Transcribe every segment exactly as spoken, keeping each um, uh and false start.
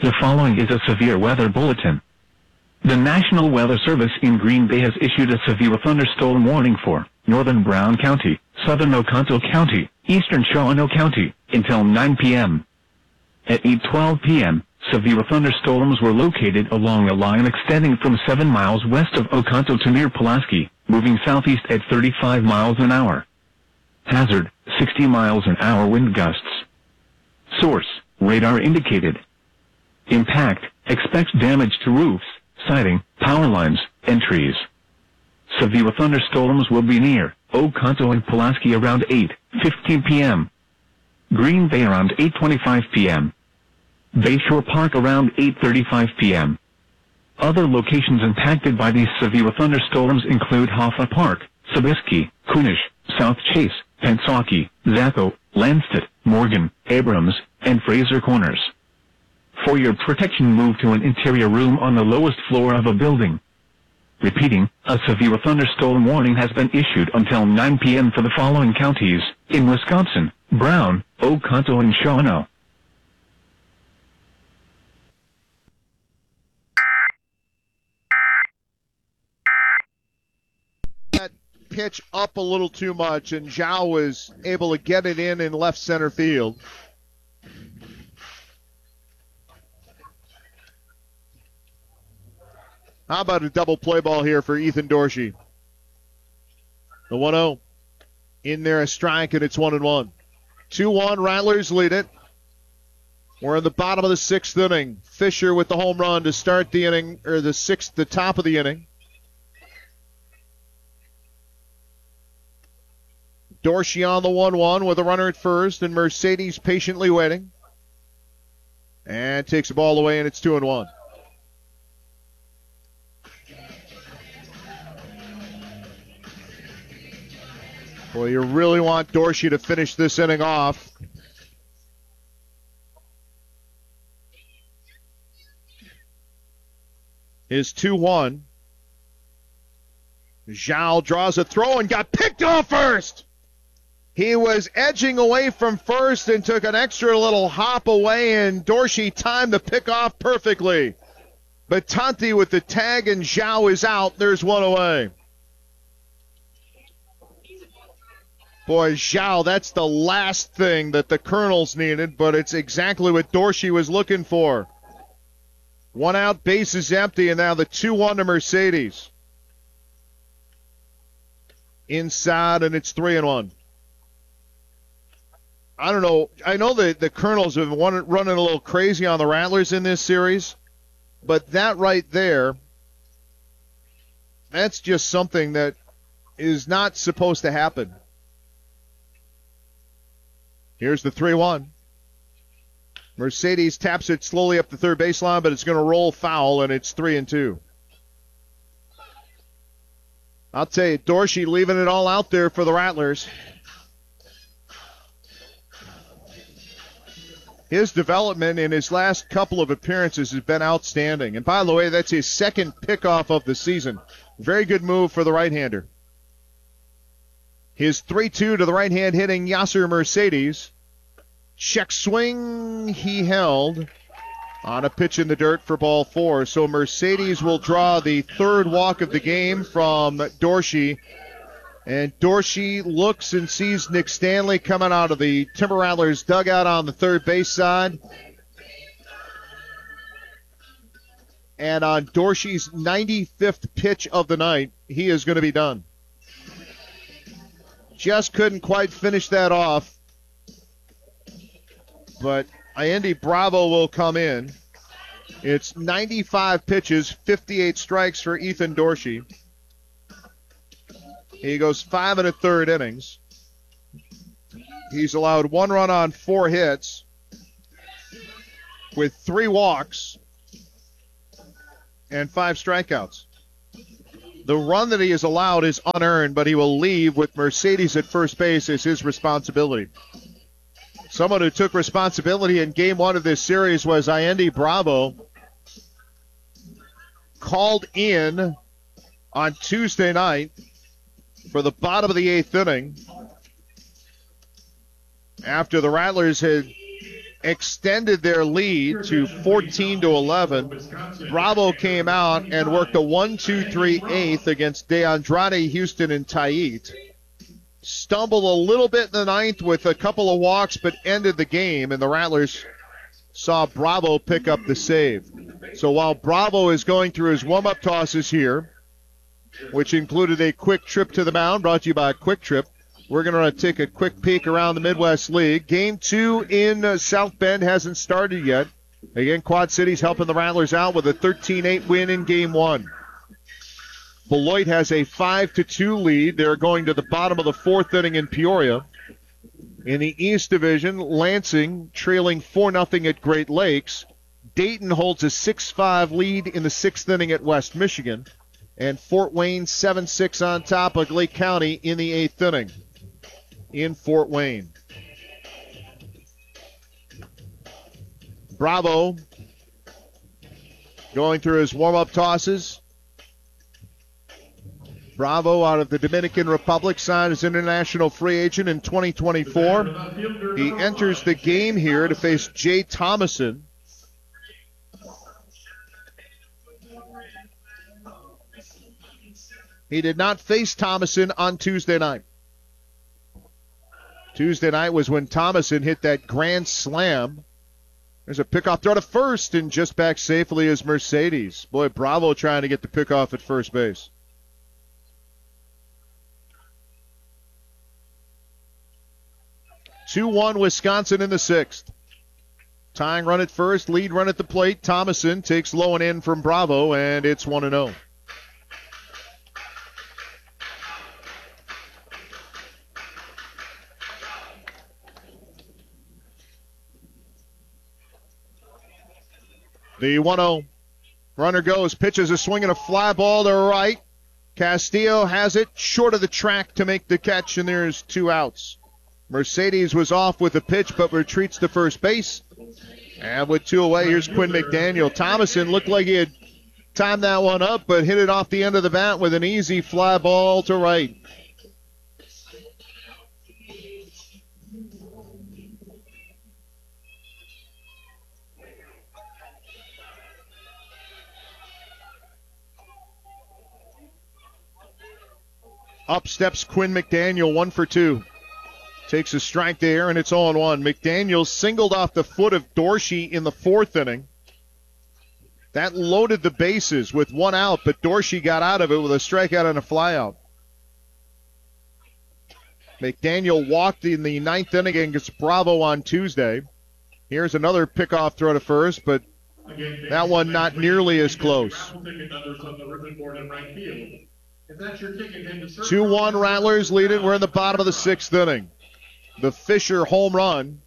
The following is a severe weather bulletin. The National Weather Service in Green Bay has issued a severe thunderstorm warning for northern Brown County, southern Oconto County, eastern Shawano County, until nine p m At eight twelve p m, severe thunderstorms were located along a line extending from seven miles west of Oconto to near Pulaski, moving southeast at thirty-five miles an hour. Hazard, sixty miles an hour wind gusts. Source, radar indicated. Impact, expect damage to roofs, siding, power lines, and trees. Severe thunderstorms will be near Oconto and Pulaski around eight fifteen p m Green Bay around eight twenty-five p m Bayshore Park around eight thirty-five p m Other locations impacted by these severe thunderstorms include Hoffa Park, Sobieski, Kunish, South Chase, Pensauke, Zacco, Landstedt, Morgan, Abrams, and Fraser Corners. For your protection, move to an interior room on the lowest floor of a building. Repeating, a severe thunderstorm warning has been issued until nine p m for the following counties in Wisconsin: Brown, Oconto, and Shawano. That pitch up a little too much, and Zhao was able to get it in in left center field. How about a double play ball here for Ethan Dorsey? The one oh. In there a strike, and it's one and one. two one, Rattlers lead it. We're in the bottom of the sixth inning. Fisher with the home run to start the inning, or the sixth, the top of the inning. Dorsey on the one one with a runner at first, and Mercedes patiently waiting. And takes the ball away, and it's two and one. Well, you really want Dorsey to finish this inning off. Is two one. Zhao draws a throw and got picked off first. He was edging away from first and took an extra little hop away, and Dorsey timed the pick off perfectly. But Tanti with the tag, and Zhao is out. There's one away. Boy, Zhao, that's the last thing that the Colonels needed, but it's exactly what Dorsey was looking for. One out, base is empty, and now the two one to Mercedes. Inside, and it's three and one. I don't know. I know that the Colonels have been running a little crazy on the Rattlers in this series, but that right there, that's just something that is not supposed to happen. Here's the three one. Mercedes taps it slowly up the third baseline, but it's going to roll foul, and it's three and two. I'll tell you, Dorsey leaving it all out there for the Rattlers. His development in his last couple of appearances has been outstanding. And by the way, that's his second pickoff of the season. Very good move for the right-hander. His three two to the right hand hitting Yasser Mercedes. Check swing, he held on a pitch in the dirt for ball four. So Mercedes will draw the third walk of the game from Dorsey. And Dorsey looks and sees Nick Stanley coming out of the Timber Rattlers dugout on the third base side. And on Dorsey's ninety-fifth pitch of the night, he is going to be done. Just couldn't quite finish that off. But Ayendi Bravo will come in. It's ninety-five pitches, fifty-eight strikes for Ethan Dorsey. He goes five and a third innings. He's allowed one run on four hits with three walks and five strikeouts. The run that he has allowed is unearned, but he will leave with Mercedes at first base as his responsibility. Someone who took responsibility in game one of this series was Ayendi Bravo. Called in on Tuesday night for the bottom of the eighth inning after the Rattlers had extended their lead to fourteen to eleven. Bravo came out and worked a one two three eighth against De Andrade, Houston, and Tayit. Stumbled a little bit in the ninth with a couple of walks, but ended the game, and the Rattlers saw Bravo pick up the save. So while Bravo is going through his warm-up tosses here, which included a quick trip to the mound, brought to you by Quick Trip, we're going to take a quick peek around the Midwest League. Game two in uh, South Bend hasn't started yet. Again, Quad Cities helping the Rattlers out with a thirteen eight win in game one. Beloit has a five to two lead. They're going to the bottom of the fourth inning in Peoria. In the East Division, Lansing trailing four nothing at Great Lakes. Dayton holds a six five lead in the sixth inning at West Michigan. And Fort Wayne seven six on top of Lake County in the eighth inning in Fort Wayne. Bravo going through his warm-up tosses. Bravo out of the Dominican Republic, signed as international free agent in twenty twenty-four. He enters the game here to face Jay Thomason. He did not face Thomason on Tuesday night. Tuesday night was when Thomason hit that grand slam. There's a pickoff throw to first, and just back safely is Mercedes. Boy, Bravo trying to get the pickoff at first base. two one Wisconsin in the sixth. Tying run at first, lead run at the plate. Thomason takes low and in from Bravo, and it's one and oh. The one oh. Runner goes, pitches a swing and a fly ball to right. Castillo has it short of the track to make the catch, and there's two outs. Mercedes was off with a pitch but retreats to first base. And with two away, here's Quinn McDaniel. Thomason looked like he had timed that one up, but hit it off the end of the bat with an easy fly ball to right. Up steps Quinn McDaniel, one for two. Takes a strike there, and it's oh one. McDaniel singled off the foot of Dorsey in the fourth inning. That loaded the bases with one out, but Dorsey got out of it with a strikeout and a flyout. McDaniel walked in the ninth inning against Bravo on Tuesday. Here's another pickoff throw to first, but that one not nearly as close. two one Rattlers lead it. We're in the bottom of the sixth inning. The Fisher home run,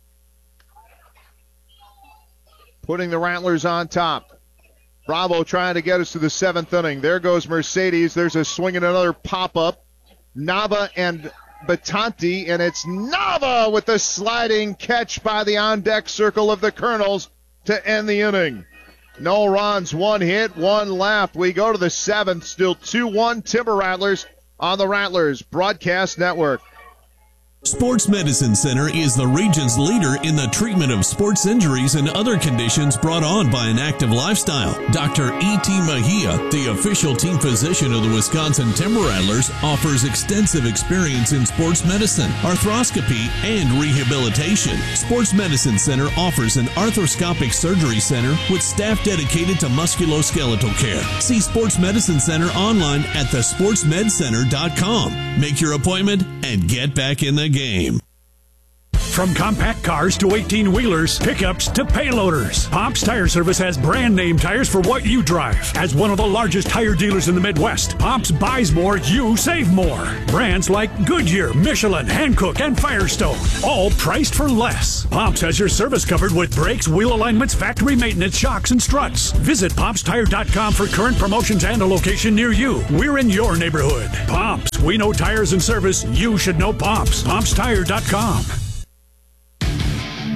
putting the Rattlers on top. Bravo trying to get us to the seventh inning. There goes Mercedes. There's a swing and another pop-up. Nava and Batanti, and it's Nava with the sliding catch by the on-deck circle of the Colonels to end the inning. No runs, one hit, one left. We go to the seventh, still two one Timber Rattlers on the Rattlers Broadcast Network. Sports Medicine Center is the region's leader in the treatment of sports injuries and other conditions brought on by an active lifestyle. Doctor E T. Mejia, the official team physician of the Wisconsin Timber Rattlers, offers extensive experience in sports medicine, arthroscopy, and rehabilitation. Sports Medicine Center offers an arthroscopic surgery center with staff dedicated to musculoskeletal care. See Sports Medicine Center online at the sports med center dot com. Make your appointment and get back in the game. From compact cars to eighteen-wheelers, pickups to payloaders, Pops Tire Service has brand name tires for what you drive. As one of the largest tire dealers in the Midwest, Pops buys more, you save more. Brands like Goodyear, Michelin, Hankook, and Firestone, all priced for less. Pops has your service covered with brakes, wheel alignments, factory maintenance, shocks, and struts. Visit pops tire dot com for current promotions and a location near you. We're in your neighborhood. Pops, we know tires and service. You should know Pops. pops tire dot com.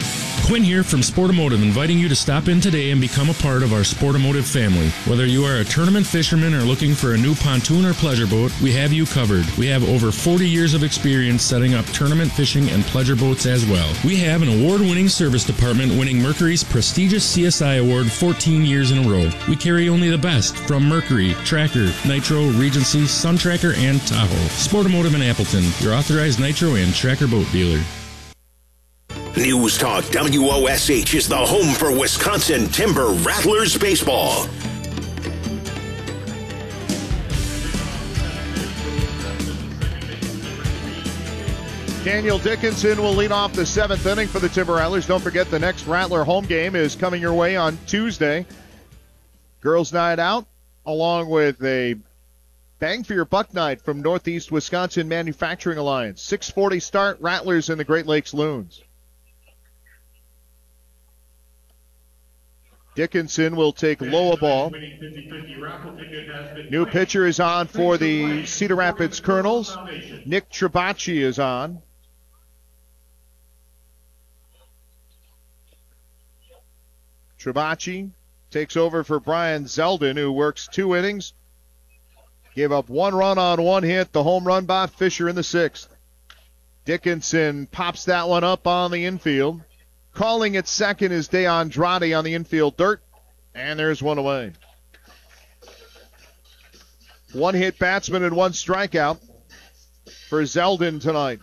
Quinn here from Sportomotive, inviting you to stop in today and become a part of our Sportomotive family. Whether you are a tournament fisherman or looking for a new pontoon or pleasure boat, we have you covered. We have over forty years of experience setting up tournament fishing and pleasure boats as well. We have an award-winning service department winning Mercury's prestigious C S I award fourteen years in a row. We carry only the best from Mercury, Tracker, Nitro, Regency, Sun Tracker, and Tahoe. Sportomotive in Appleton, your authorized Nitro and Tracker boat dealer. News Talk W O S H is the home for Wisconsin Timber Rattlers baseball. Daniel Dickinson will lead off the seventh inning for the Timber Rattlers. Don't forget the next Rattler home game is coming your way on Tuesday. Girls Night Out, along with a Bang for Your Buck Night from Northeast Wisconsin Manufacturing Alliance. six forty start, Rattlers and the Great Lakes Loons. Dickinson will take low a ball. New pitcher is on for the Cedar Rapids Colonels. Nick Trabacci is on. Trabacci takes over for Brian Zeldin, who works two innings. Gave up one run on one hit, the home run by Fisher in the sixth. Dickinson pops that one up on the infield. Calling it second is DeAndrade on the infield dirt. And there's one away. One hit batsman and one strikeout for Zeldin tonight.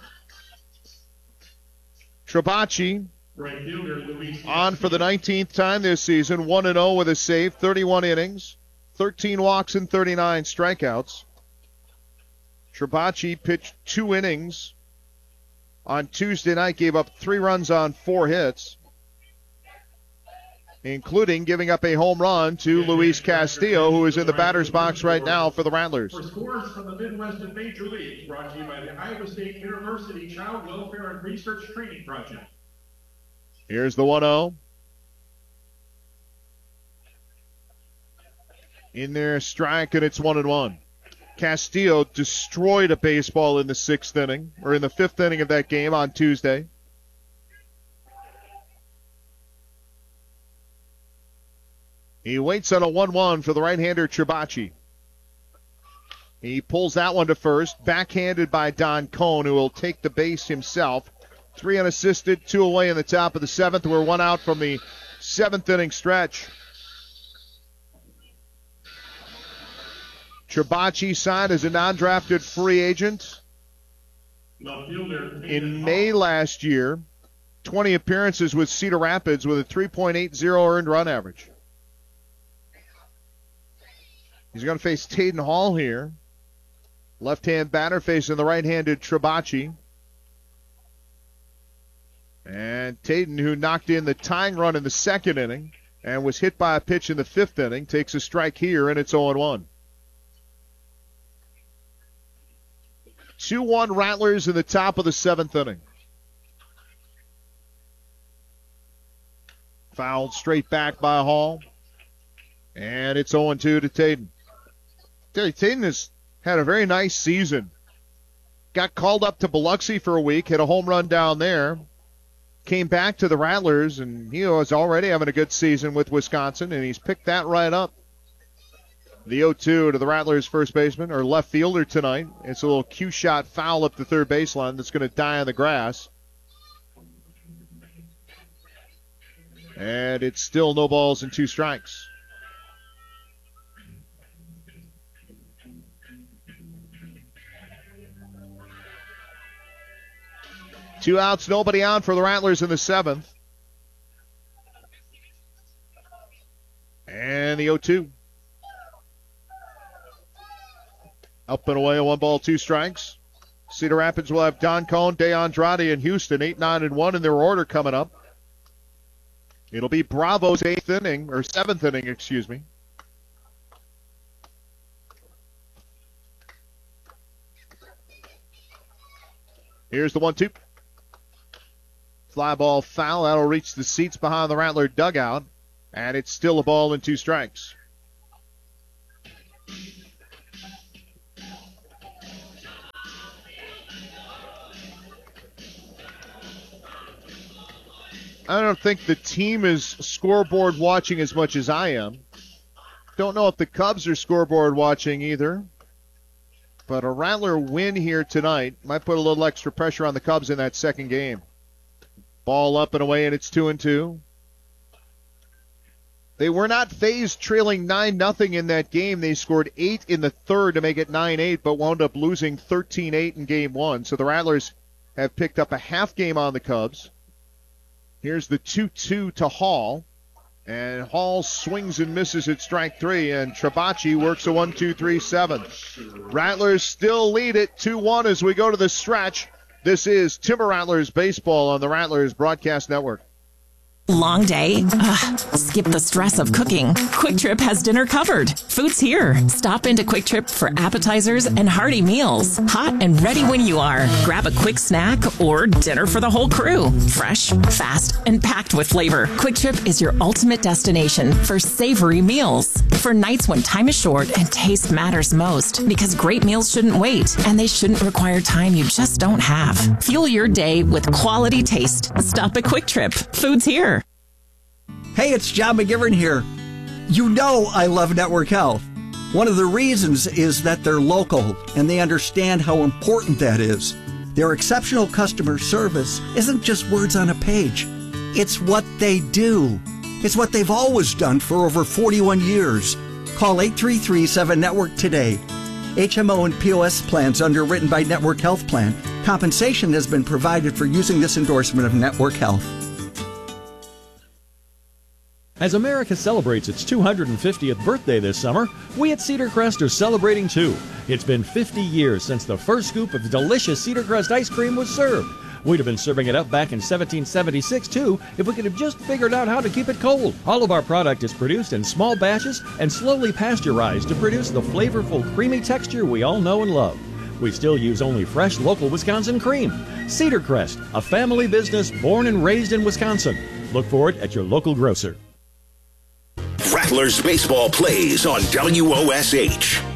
Trabacci on for the nineteenth time this season. one and oh with a save, thirty-one innings, thirteen walks and thirty-nine strikeouts. Trabacci pitched two innings on Tuesday night, gave up three runs on four hits, including giving up a home run to Luis Castillo, who is in the batter's box right now for the Rattlers. For scores from the Midwest and Major Leagues, brought to you by the Iowa State University Child Welfare and Research Training Project. Here's the one oh. In there, strike, and it's one and one. Castillo destroyed a baseball in the sixth inning, or in the fifth inning of that game on Tuesday. He waits on a one one for the right-hander Trabacci. He pulls that one to first, backhanded by Don Cohn, who will take the base himself. Three unassisted, two away in the top of the seventh. We're one out from the seventh inning stretch. Trabacci signed as a non-drafted free agent in May last year. twenty appearances with Cedar Rapids with a three point eight oh earned run average. He's going to face Taden Hall here. Left-hand batter facing the right-handed Trabacci. And Taden, who knocked in the tying run in the second inning and was hit by a pitch in the fifth inning, takes a strike here, and it's oh one. two one Rattlers in the top of the seventh inning. Fouled straight back by Hall. And it's oh two to Taden. Taden has had a very nice season. Got called up to Biloxi for a week, hit a home run down there. Came back to the Rattlers, and he was already having a good season with Wisconsin, and he's picked that right up. The oh two to the Rattlers' first baseman, or left fielder tonight. It's a little cue shot foul up the third baseline that's going to die on the grass. And it's still no balls and two strikes. Two outs, nobody on for the Rattlers in the seventh. And the oh two. Up and away, a one ball, two strikes. Cedar Rapids will have Don Cohn, DeAndrade, and Houston, eight, nine, and one in their order coming up. It'll be Bravo's eighth inning, or seventh inning, excuse me. Here's the one two. Fly ball foul. That'll reach the seats behind the Rattler dugout. And it's still a ball and two strikes. I don't think the team is scoreboard watching as much as I am. Don't know if the Cubs are scoreboard watching either. But a Rattler win here tonight might put a little extra pressure on the Cubs in that second game. Ball up and away, and it's two and two. They were not phased trailing nine nothing in that game. They scored eight in the third to make it nine eight, but wound up losing thirteen eight in game one. So the Rattlers have picked up a half game on the Cubs. Here's the two two to Hall. And Hall swings and misses at strike three, and Trabachi works a one two three seven. Rattlers still lead it two one as we go to the stretch. This is Timber Rattlers baseball on the Rattlers Broadcast Network. Long day? Ugh, skip the stress of cooking. Quick Trip has dinner covered. Food's here. Stop into Quick Trip for appetizers and hearty meals. Hot and ready when you are. Grab a quick snack or dinner for the whole crew. Fresh, fast, and packed with flavor. Quick Trip is your ultimate destination for savory meals. For nights when time is short and taste matters most. Because great meals shouldn't wait, and they shouldn't require time you just don't have. Fuel your day with quality taste. Stop at Quick Trip. Food's here. Hey, it's John McGivern here. You know I love Network Health. One of the reasons is that they're local and they understand how important that is. Their exceptional customer service isn't just words on a page. It's what they do. It's what they've always done for over forty-one years. Call eight three three seven network today. H M O and P O S plans underwritten by Network Health Plan. Compensation has been provided for using this endorsement of Network Health. As America celebrates its two hundred fiftieth birthday this summer, we at Cedar Crest are celebrating too. It's been fifty years since the first scoop of delicious Cedar Crest ice cream was served. We'd have been serving it up back in seventeen seventy-six too if we could have just figured out how to keep it cold. All of our product is produced in small batches and slowly pasteurized to produce the flavorful, creamy texture we all know and love. We still use only fresh, local Wisconsin cream. Cedar Crest, a family business born and raised in Wisconsin. Look for it at your local grocer. Rattlers baseball plays on W O S H.